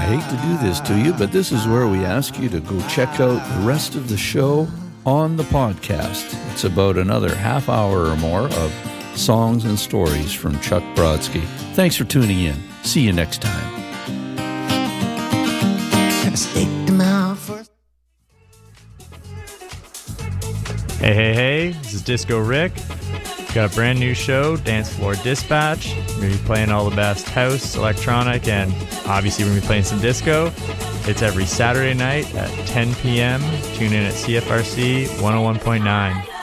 hate to do this to you, but this is where we ask you to go check out the rest of the show on the podcast. It's about another half hour or more of songs and stories from Chuck Brodsky. Thanks for tuning in. See you next time. Hey, this is Disco Rick. Got a brand new show, Dance Floor Dispatch. We're going to be playing all the best house, electronic, and obviously we're going to be playing some disco. It's every Saturday night at 10 p.m. Tune in at CFRC 101.9.